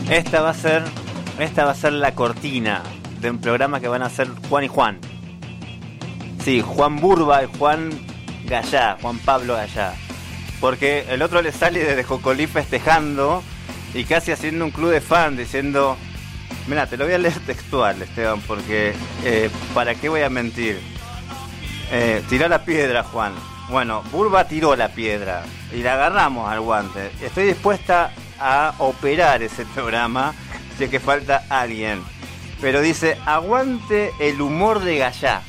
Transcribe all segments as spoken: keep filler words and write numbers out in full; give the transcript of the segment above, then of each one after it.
Esta va a ser, esta va a ser la cortina de un programa que van a hacer Juan y Juan. Sí, Juan Burba y Juan Gallá, Juan Pablo Gallá. Porque el otro le sale desde Jocolí festejando y casi haciendo un club de fan, diciendo... Mira, te lo voy a leer textual, Esteban, porque eh, ¿para qué voy a mentir? Eh, tirá la piedra, Juan. Bueno, Burba tiró la piedra y la agarramos al guante. Estoy dispuesta a operar ese programa si es que falta alguien. Pero dice, aguante el humor de Gallá.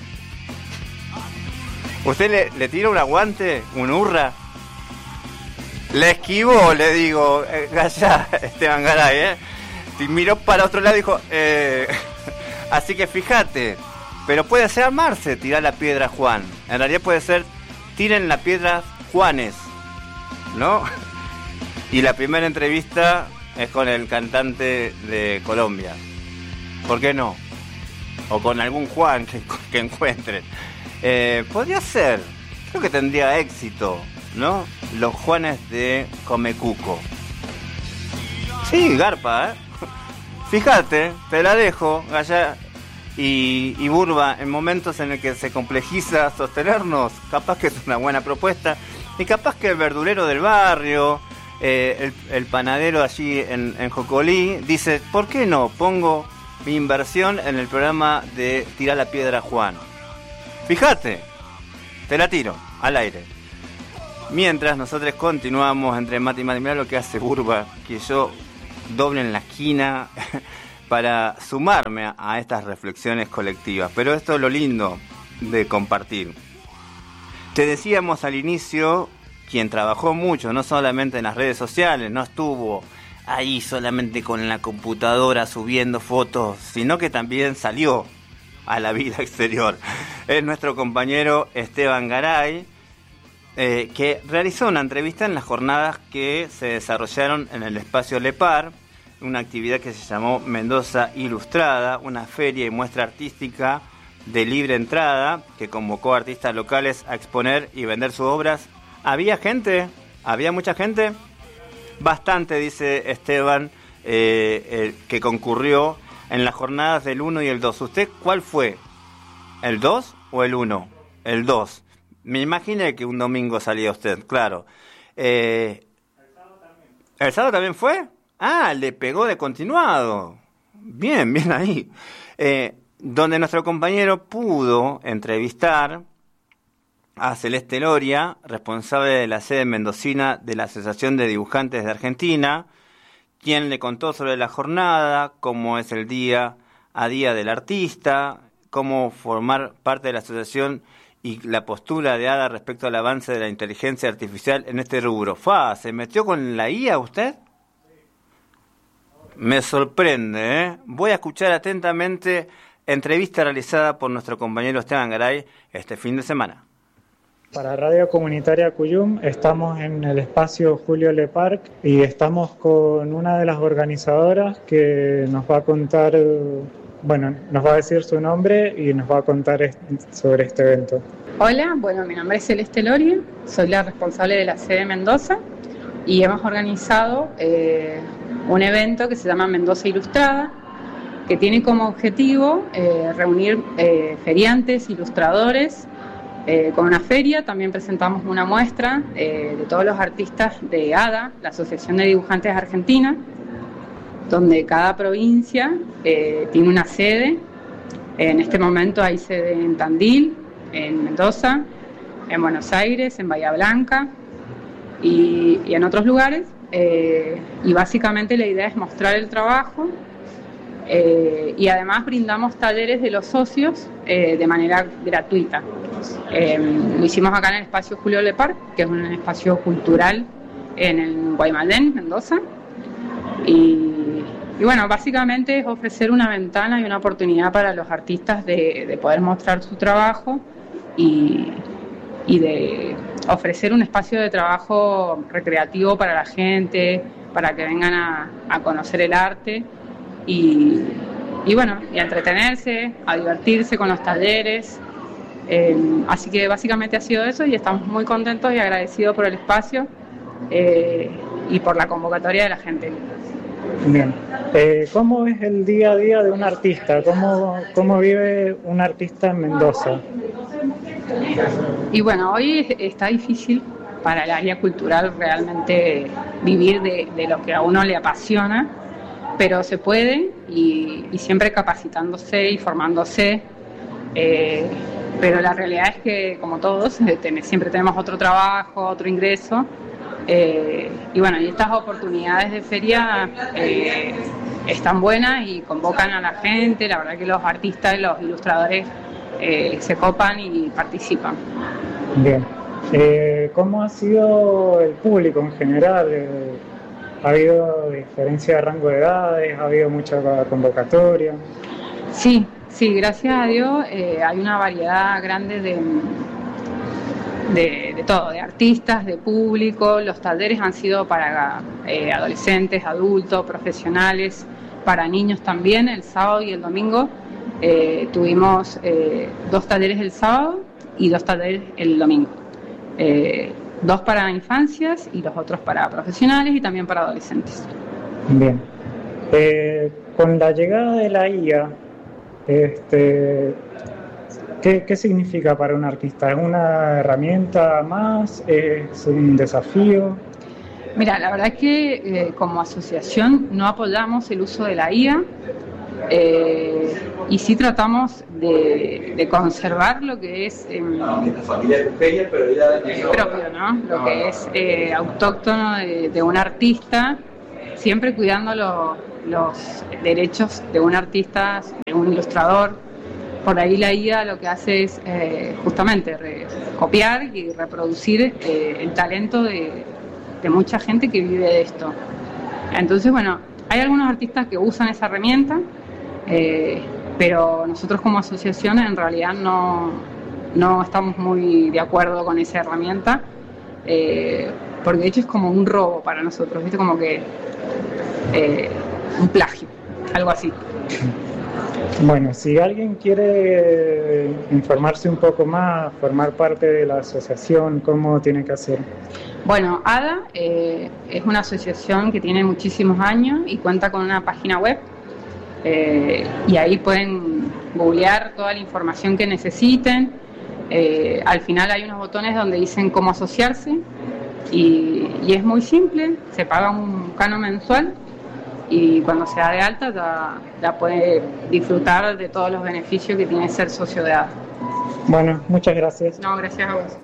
¿Usted le, le tira un aguante, un hurra? Le esquivó, le digo, eh, Gallá, Esteban Garay, ¿eh? Y miró para otro lado y dijo, eh... así que fíjate, pero puede ser amarse, tirar la piedra Juan. En realidad puede ser, tiren la piedra Juanes, ¿no? Y la primera entrevista es con el cantante de Colombia. ¿Por qué no? O con algún Juan que, que encuentren. Eh, podría ser, creo que tendría éxito, ¿no? Los Juanes de Comecuco. Sí, garpa, ¿eh? Fíjate, te la dejo, Gallá y, y Burba, en momentos en el que se complejiza sostenernos, capaz que es una buena propuesta, y capaz que el verdulero del barrio, eh, el, el panadero allí en, en Jocolí, dice, ¿por qué no pongo mi inversión en el programa de Tirar la Piedra Juan? Fíjate, te la tiro, al aire. Mientras nosotros continuamos entre mate y mate, mirá lo que hace Burba, que yo... doble en la esquina para sumarme a, a estas reflexiones colectivas. Pero esto es lo lindo de compartir. Te decíamos al inicio, quien trabajó mucho, no solamente en las redes sociales, no estuvo ahí solamente con la computadora subiendo fotos, sino que también salió a la vida exterior. Es nuestro compañero Esteban Garay, Eh, que realizó una entrevista en las jornadas que se desarrollaron en el espacio Lepar, una actividad que se llamó Mendoza Ilustrada, una feria y muestra artística de libre entrada que convocó a artistas locales a exponer y vender sus obras. ¿Había gente? ¿Había mucha gente? Bastante, dice Esteban, eh, eh, que concurrió en las jornadas del uno y el dos. ¿Usted cuál fue? ¿El dos o el uno? El dos. Me imaginé que un domingo salía usted, claro. Eh, ¿El sábado también? ¿El sábado también fue? Ah, le pegó de continuado. Bien, bien ahí. Eh, donde nuestro compañero pudo entrevistar a Celeste Loria, responsable de la sede mendocina de la Asociación de Dibujantes de Argentina, quien le contó sobre la jornada, cómo es el día a día del artista, cómo formar parte de la asociación y la postura de Ada respecto al avance de la inteligencia artificial en este rubro. Fa, ¿se metió con la I A usted? Me sorprende, ¿eh? Voy a escuchar atentamente entrevista realizada por nuestro compañero Esteban Garay este fin de semana. Para Radio Comunitaria Cuyum estamos en el espacio Julio Leparc y estamos con una de las organizadoras que nos va a contar... Bueno, nos va a decir su nombre y nos va a contar sobre este evento. Hola, bueno, mi nombre es Celeste Loria, soy la responsable de la sede Mendoza y hemos organizado eh, un evento que se llama Mendoza Ilustrada, que tiene como objetivo eh, reunir eh, feriantes, ilustradores, eh, con una feria. También presentamos una muestra eh, de todos los artistas de ADA, la Asociación de Dibujantes de Argentina, donde cada provincia eh, tiene una sede. En este momento hay sede en Tandil, en Mendoza, en Buenos Aires, en Bahía Blanca y, y en otros lugares. Eh, y básicamente la idea es mostrar el trabajo eh, y además brindamos talleres de los socios eh, de manera gratuita. Eh, lo hicimos acá en el espacio Julio Leparc, que es un espacio cultural en el Guaymallén, Mendoza. Y Y bueno, básicamente es ofrecer una ventana y una oportunidad para los artistas de, de poder mostrar su trabajo y, y de ofrecer un espacio de trabajo recreativo para la gente, para que vengan a, a conocer el arte y, y bueno, y a entretenerse, a divertirse con los talleres. Eh, así que básicamente ha sido eso y estamos muy contentos y agradecidos por el espacio eh, y por la convocatoria de la gente. Bien. Eh, ¿Cómo es el día a día de un artista? ¿Cómo, cómo vive un artista en Mendoza? Y bueno, hoy está difícil para el área cultural realmente vivir de, de lo que a uno le apasiona, pero se puede y, y siempre capacitándose y formándose. Eh, pero la realidad es que, como todos, eh, ten, siempre tenemos otro trabajo, otro ingreso. Eh, y bueno, y estas oportunidades de feria eh, están buenas y convocan a la gente. La verdad que los artistas y los ilustradores eh, se copan y participan. Bien. Eh, ¿Cómo ha sido el público en general? Eh, ¿Ha habido diferencia de rango de edades? ¿Ha habido mucha convocatoria? Sí, sí, gracias a Dios eh, hay una variedad grande de, de, de todo, de artistas, de público. Los talleres han sido para eh, adolescentes, adultos, profesionales, para niños también. El sábado y el domingo eh, tuvimos eh, dos talleres el sábado y dos talleres el domingo. Eh, dos para infancias y los otros para profesionales y también para adolescentes. Bien. Eh, con la llegada de la I A, este, ¿qué, ¿qué significa para un artista? ¿Es una herramienta más? ¿Es un desafío? Mira, la verdad es que eh, como asociación no apoyamos el uso de la I A. Eh, y sí tratamos de, de conservar lo que es eh, propio, ¿no? Lo que es eh, autóctono de, de un artista, siempre cuidando lo, los derechos de un artista, de un ilustrador. Por ahí la I A lo que hace es eh, justamente re, copiar y reproducir eh, el talento de, de mucha gente que vive de esto. Entonces, bueno, hay algunos artistas que usan esa herramienta. Eh, pero nosotros como asociación en realidad no, no estamos muy de acuerdo con esa herramienta, eh, porque de hecho es como un robo para nosotros, ¿viste? Como que eh, un plagio, algo así. Bueno, si alguien quiere informarse un poco más, formar parte de la asociación, ¿cómo tiene que hacer? Bueno, A D A eh, es una asociación que tiene muchísimos años y cuenta con una página web. Eh, y ahí pueden googlear toda la información que necesiten. Eh, al final hay unos botones donde dicen cómo asociarse y, y es muy simple, se paga un canon mensual y cuando se da de alta ya, ya puede disfrutar de todos los beneficios que tiene ser socio de A D A. Bueno, muchas gracias. No, gracias a vos.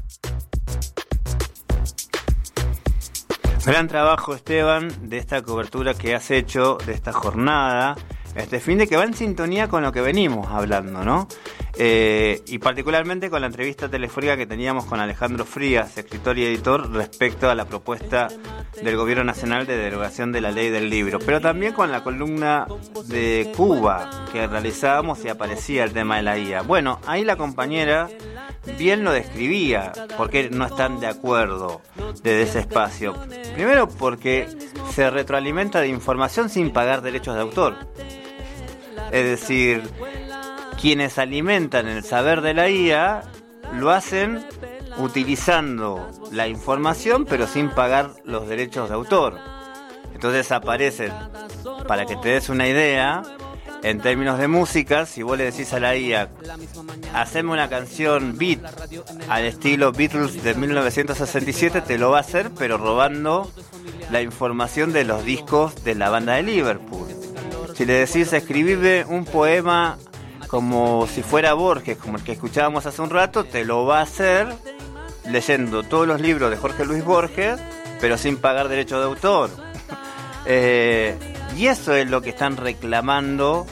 Gran trabajo, Esteban, de esta cobertura que has hecho de esta jornada, este fin de que va en sintonía con lo que venimos hablando, ¿no? Eh, y particularmente con la entrevista telefónica que teníamos con Alejandro Frías, escritor y editor, respecto a la propuesta del Gobierno Nacional de derogación de la ley del libro, pero también con la columna de Cuba que realizábamos y aparecía el tema de la I A. Bueno, ahí la compañera bien lo describía, porque no están de acuerdo desde ese espacio. Primero porque se retroalimenta de información sin pagar derechos de autor. Es decir, quienes alimentan el saber de la I A lo hacen utilizando la información pero sin pagar los derechos de autor. Entonces aparecen, para que te des una idea, en términos de música, si vos le decís a la I A, haceme una canción beat al estilo Beatles de mil novecientos sesenta y siete, te lo va a hacer, pero robando la información de los discos de la banda de Liverpool. Si le decís, escribime un poema como si fuera Borges, como el que escuchábamos hace un rato, te lo va a hacer leyendo todos los libros de Jorge Luis Borges, pero sin pagar derecho de autor. eh, y eso es lo que están reclamando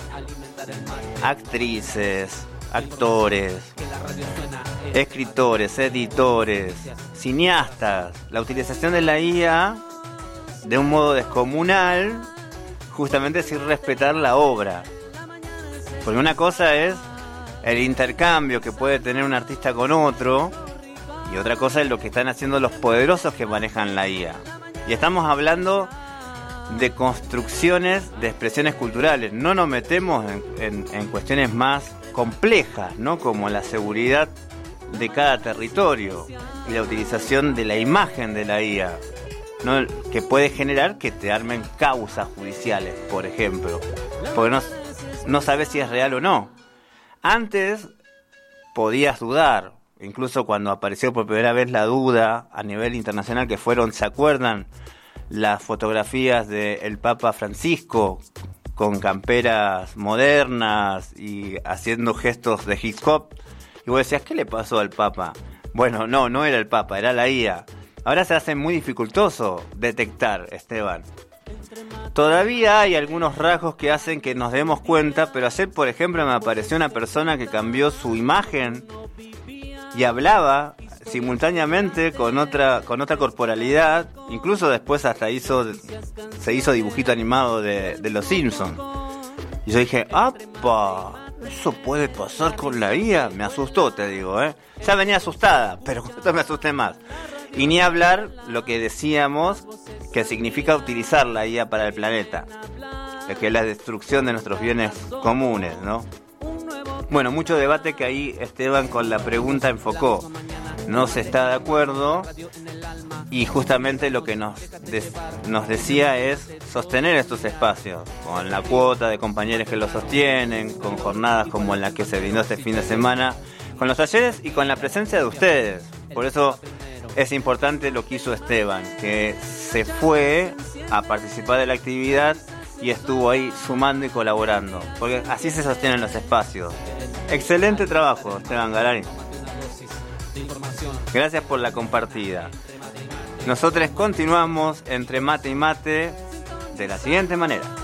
actrices, actores, escritores, editores, cineastas. La utilización de la I A de un modo descomunal, justamente sin respetar la obra. Porque una cosa es el intercambio que puede tener un artista con otro, y otra cosa es lo que están haciendo los poderosos que manejan la I A. Y estamos hablando de construcciones de expresiones culturales. No nos metemos en, en, en cuestiones más complejas, ¿no? Como la seguridad de cada territorio y la utilización de la imagen de la I A. ¿no? Que puede generar que te armen causas judiciales, por ejemplo, porque no, no sabes si es real o no. Antes podías dudar, incluso cuando apareció por primera vez la duda a nivel internacional, que fueron, ¿se acuerdan? Las fotografías del Papa Francisco con camperas modernas y haciendo gestos de hip hop, y vos decías, ¿qué le pasó al Papa? Bueno, no, no era el Papa, era la I A. Ahora se hace muy dificultoso detectar, Esteban. Todavía hay algunos rasgos que hacen que nos demos cuenta, pero ayer, por ejemplo, me apareció una persona que cambió su imagen y hablaba simultáneamente con otra con otra corporalidad, incluso después hasta hizo se hizo dibujito animado de, de Los Simpsons. Y yo dije, ¡apa! ¿Eso puede pasar con la I A? Me asustó, te digo, ¿eh? Ya venía asustada, pero con esto me asusté más. Y ni hablar lo que decíamos que significa utilizar la I A para el planeta, que es la destrucción de nuestros bienes comunes, ¿no? Bueno, mucho debate que ahí Esteban con la pregunta enfocó. No se está de acuerdo y justamente lo que nos, de, nos decía es sostener estos espacios con la cuota de compañeros que lo sostienen, con jornadas como en la que se brindó este fin de semana, con los talleres y con la presencia de ustedes. Por eso es importante lo que hizo Esteban, que se fue a participar de la actividad y estuvo ahí sumando y colaborando, porque así se sostienen los espacios. Excelente trabajo, Esteban Galari. Gracias por la compartida. Nosotros continuamos entre mate y mate de la siguiente manera.